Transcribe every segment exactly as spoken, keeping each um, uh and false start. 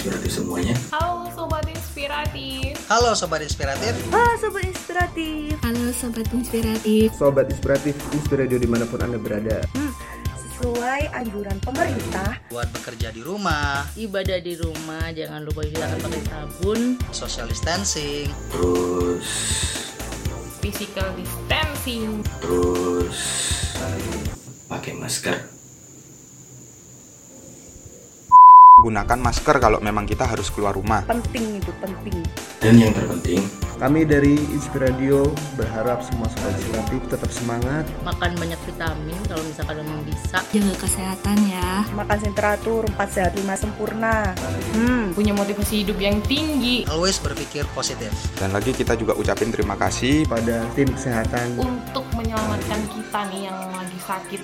inspiratif semuanya. Halo Sobat Inspiratif. Halo Sobat Inspiratif. Halo Sobat Inspiratif. Halo Sobat Inspiratif. Sobat Inspiratif, Inspiradio dimanapun Anda berada. Hmm, sesuai anjuran pemerintah, buat bekerja di rumah, ibadah di rumah, jangan lupa silakan pakai sabun, social distancing, Terus Physical distancing. Terus pakai masker. Gunakan masker kalau memang kita harus keluar rumah. penting itu penting. Dan yang terpenting, Kami dari Inspiradio berharap semua Sobat Inspiratif tetap semangat. makan banyak vitamin kalau misalkan memang bisa. Jaga kesehatan ya. Makan yang teratur, empat sehat lima sempurna. Hmm, Punya motivasi hidup yang tinggi. always berpikir positif. Dan lagi kita juga ucapin terima kasih Pada tim kesehatan, Untuk menyelamatkan kita nih yang lagi sakit.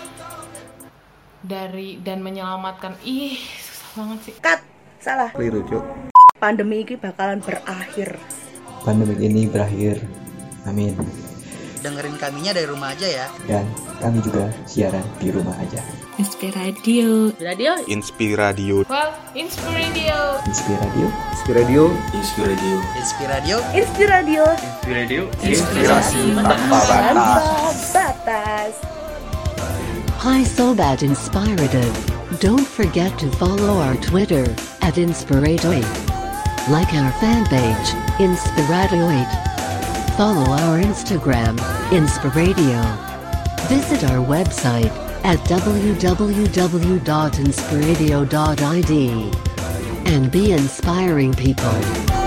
Dari dan menyelamatkan. Ih, susah banget sih. cut, salah. keliru Cuk. Pandemi ini bakalan berakhir. Pandemi ini berakhir, amin. Dengerin kaminya dari rumah aja ya. Dan kami juga siaran di rumah aja. Inspiradio. Radio Inspiradio. Well, Inspiradio. Inspiradio. Inspiradio, Inspiradio. Inspiradio. Inspiradio. Inspiradio. Inspirasi tanpa Tanpa batas. Hi Sobat Inspirative. Don't forget to follow our Twitter at Inspirato8. Like our fan page, Inspirato eight. Follow our Instagram, Inspiradio. Visit our website at w w w dot inspiradio dot i d. And be inspiring people.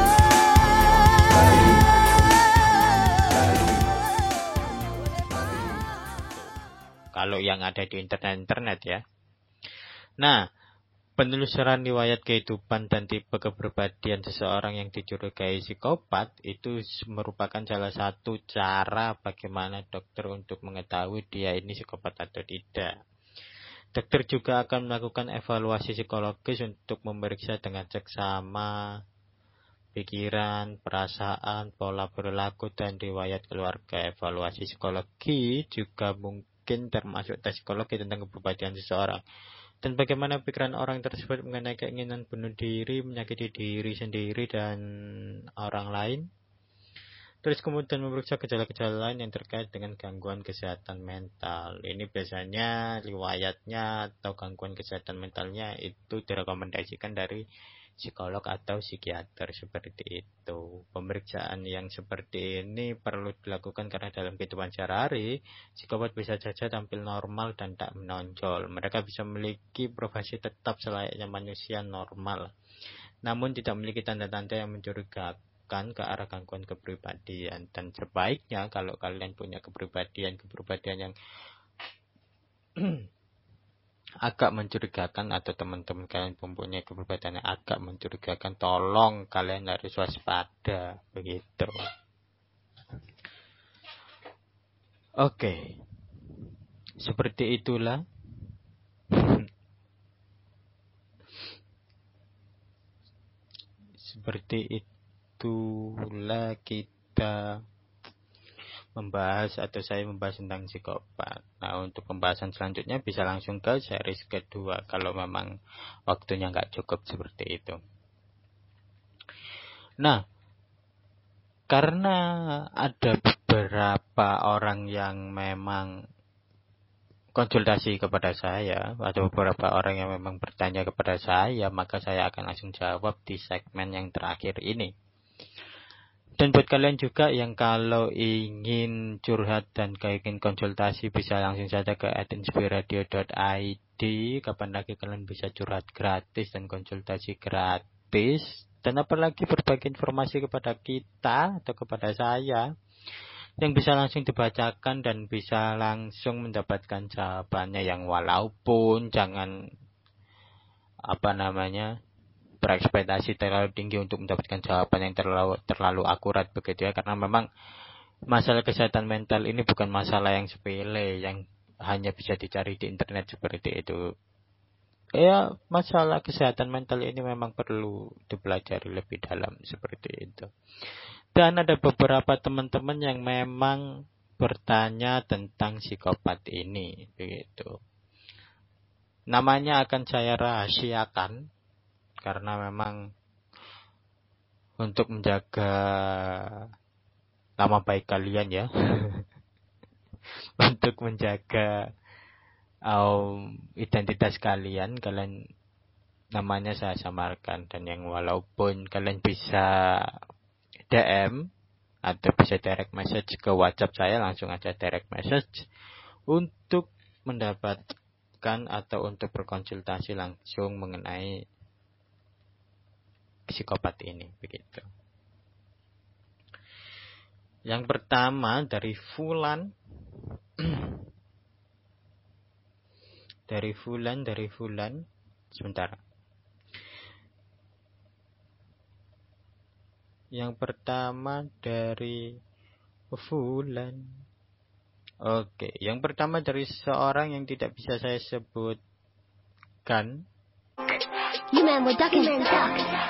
Kalau yang ada di internet-internet ya. Nah, penelusuran riwayat kehidupan dan tipe kepribadian seseorang yang dicurigai psikopat itu merupakan salah satu cara bagaimana dokter untuk mengetahui dia ini psikopat atau tidak. Dokter juga akan melakukan evaluasi psikologis untuk memeriksa dengan seksama pikiran, perasaan, pola perilaku, dan riwayat keluarga. Evaluasi psikologi juga mungkin termasuk tes psikologi tentang kepribadian seseorang. Dan bagaimana pikiran orang tersebut mengenai keinginan bunuh diri, menyakiti diri sendiri dan orang lain. Terus kemudian memeriksa gejala-gejala lain yang terkait dengan gangguan kesehatan mental. Ini biasanya riwayatnya atau gangguan kesehatan mentalnya itu direkomendasikan dari psikolog atau psikiater seperti itu. Pemeriksaan yang seperti ini perlu dilakukan karena dalam kehidupan sehari-hari psikopat bisa saja tampil normal dan tak menonjol. Mereka bisa memiliki profesi tetap selayaknya manusia normal, namun tidak memiliki tanda-tanda yang mencurigakan ke arah gangguan kepribadian. Dan sebaiknya kalau kalian punya kepribadian-kepribadian yang agak mencurigakan atau teman-teman kalian mempunyai kepribadian yang agak mencurigakan, tolong kalian harus waspada begitu. Oke, seperti itulah seperti itulah kita membahas atau saya membahas tentang psikopat. Nah, untuk pembahasan selanjutnya bisa langsung ke series kedua kalau memang waktunya nggak cukup seperti itu. Nah, karena ada beberapa orang yang memang konsultasi kepada saya, ada beberapa orang yang memang bertanya kepada saya, maka saya akan langsung jawab di segmen yang terakhir ini. Dan buat kalian juga yang kalau ingin curhat dan ingin konsultasi bisa langsung saja ke at inspiradio dot i d. Kapan lagi kalian bisa curhat gratis dan konsultasi gratis. Dan apalagi berbagi informasi kepada kita atau kepada saya yang bisa langsung dibacakan dan bisa langsung mendapatkan jawabannya, yang walaupun jangan apa namanya berekspektasi terlalu tinggi untuk mendapatkan jawaban yang terlalu terlalu akurat begitu ya, karena memang masalah kesehatan mental ini bukan masalah yang sepele yang hanya bisa dicari di internet seperti itu. Ya, masalah kesehatan mental ini memang perlu dipelajari lebih dalam seperti itu. Dan ada beberapa teman-teman yang memang bertanya tentang psikopat ini begitu. Namanya akan saya rahasiakan karena memang untuk menjaga nama baik kalian ya. Untuk menjaga um, identitas kalian, kalian namanya saya samarkan. Dan yang walaupun kalian bisa D M atau bisa direct message ke WhatsApp saya, langsung aja direct message untuk mendapatkan atau untuk berkonsultasi langsung mengenai psikopat ini, begitu. Yang pertama dari Fulan. dari Fulan, dari Fulan. Sebentar. Yang pertama dari Fulan. Oke, yang pertama dari seorang yang tidak bisa saya sebutkan.